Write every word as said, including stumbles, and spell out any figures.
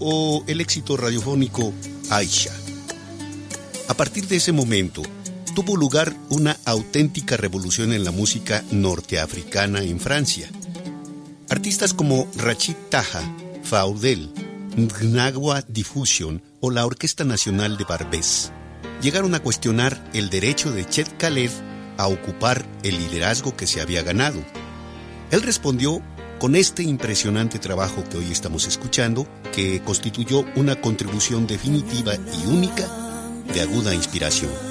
o el éxito radiofónico Aisha. A partir de ese momento, tuvo lugar una auténtica revolución en la música norteafricana en Francia. Artistas como Rachid Taha, Faudel, Ngnawa Diffusion o la Orquesta Nacional de Barbès llegaron a cuestionar el derecho de Chet Khaled a ocupar el liderazgo que se había ganado. Él respondió con este impresionante trabajo que hoy estamos escuchando, que constituyó una contribución definitiva y única de aguda inspiración.